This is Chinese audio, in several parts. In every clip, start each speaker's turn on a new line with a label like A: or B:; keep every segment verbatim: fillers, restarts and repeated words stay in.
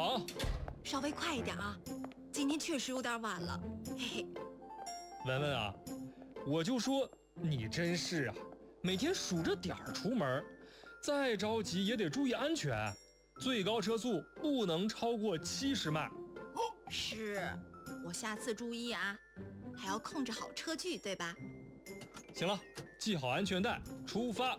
A: 好，
B: 稍微快一点啊，今天确实有点晚了，嘿嘿。
A: 文文啊，我就说你真是啊，每天数着点儿出门，再着急也得注意安全，最高车速不能超过七十迈。
B: 是，我下次注意啊，还要控制好车距，对吧？
A: 行了，系好安全带，出发。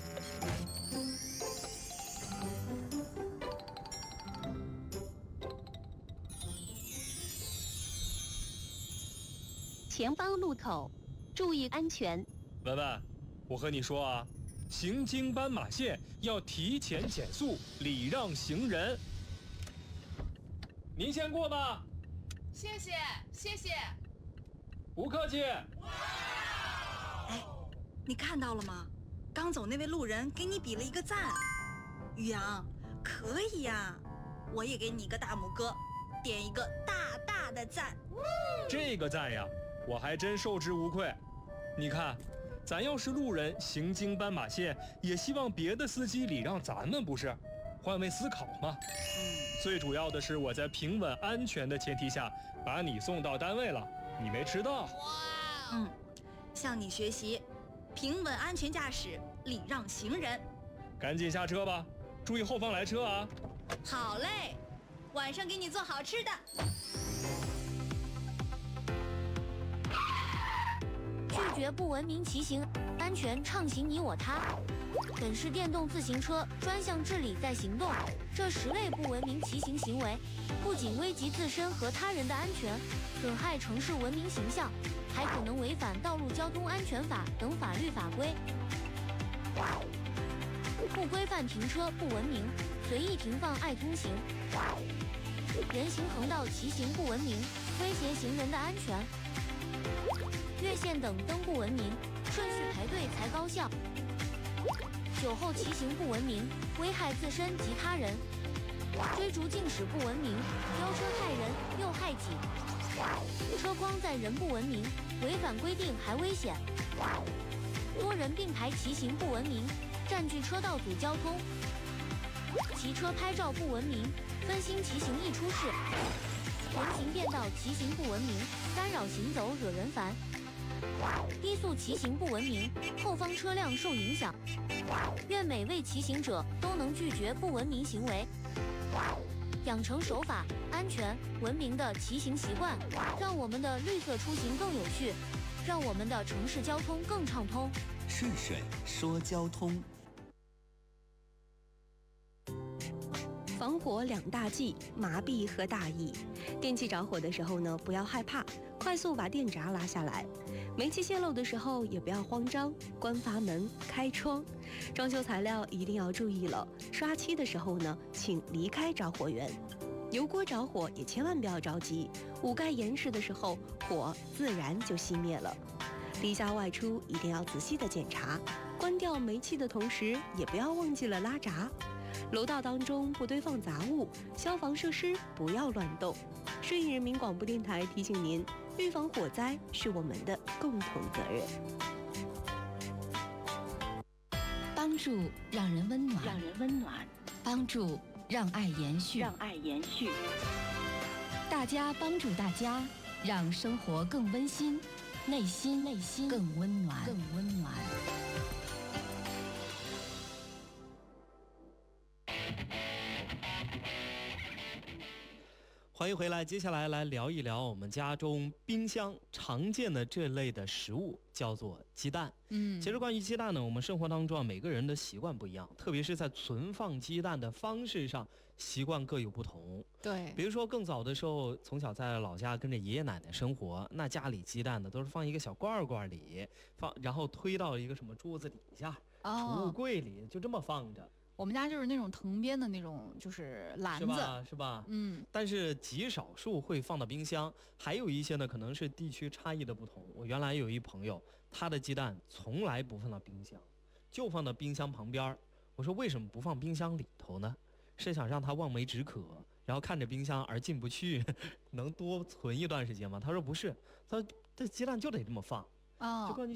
C: 前方路口，注意安全。
A: 文文，我和你说啊，行经斑马线要提前减速，礼让行人。您先过吧。
D: 谢谢，谢谢。
A: 不客气。
B: 哎，你看到了吗？刚走那位路人给你比了一个赞。宇阳，可以呀，我也给你一个大拇哥，点一个大大的赞。
A: 这个赞呀，我还真受之无愧。你看，咱要是路人行经斑马线，也希望别的司机礼让咱们，不是？换位思考嘛。最主要的是我在平稳安全的前提下把你送到单位了，你没迟到。
B: 哇，嗯，向你学习，平稳安全驾驶，礼让行人。
A: 赶紧下车吧，注意后方来车啊。
B: 好嘞，晚上给你做好吃的。
C: 拒绝不文明骑行，安全畅行你我他。本市电动自行车专项治理在行动，这十类不文明骑行行为，不仅危及自身和他人的安全，损害城市文明形象，还可能违反《道路交通安全法》等法律法规。不规范停车不文明，随意停放爱通行，人行横道骑行不文明，威胁行人的安全。越线等灯不文明，顺序排队才高效。酒后骑行不文明，危害自身及他人。追逐竞驶不文明，飙车害人又害己。车筐载人不文明，违反规定还危险。多人并排骑行不文明，占据车道阻交通。骑车拍照不文明，分心骑行易出事。人行便道骑行不文明，干扰行走惹人烦。低速骑行不文明，后方车辆受影响。愿每位骑行者都能拒绝不文明行为，养成守法、安全、文明的骑行习惯，让我们的绿色出行更有序，让我们的城市交通更畅通。
E: 顺水说交通。
F: 防火两大忌：麻痹和大意。电器着火的时候呢，不要害怕，快速把电闸拉下来。煤气泄漏的时候也不要慌张，关阀门、开窗。装修材料一定要注意了，刷漆的时候呢，请离开着火源。油锅着火也千万不要着急，捂盖严实的时候，火自然就熄灭了。离家外出一定要仔细的检查，关掉煤气的同时，也不要忘记了拉闸。楼道当中不堆放杂物，消防设施不要乱动。顺义人民广播电台提醒您，预防火灾是我们的共同责任。
G: 帮助让人温暖，
H: 让人温暖；
G: 帮助让爱延续，
H: 让爱延续。
G: 大家帮助大家，让生活更温馨，内心内心更温暖，更温暖。
I: 欢迎回来，接下来来聊一聊我们家中冰箱常见的这类的食物，叫做鸡蛋。
D: 嗯，
I: 其实关于鸡蛋呢，我们生活当中啊，每个人的习惯不一样，特别是在存放鸡蛋的方式上，习惯各有不同。
D: 对，
I: 比如说更早的时候，从小在老家跟着爷爷奶奶生活，那家里鸡蛋呢都是放一个小罐罐里，放然后推到一个什么桌子底下，
D: 哦，
I: 储物柜里，就这么放着。
D: 我们家就是那种藤编的那种，就是篮子，
I: 是吧？是吧？
D: 嗯。
I: 但是极少数会放到冰箱，还有一些呢，可能是地区差异的不同。我原来有一朋友，他的鸡蛋从来不放到冰箱，就放到冰箱旁边。我说为什么不放冰箱里头呢？是想让他望梅止渴，然后看着冰箱而进不去，能多存一段时间吗？他说不是，他说这鸡蛋就得这么放。
D: 哦，
I: 就关于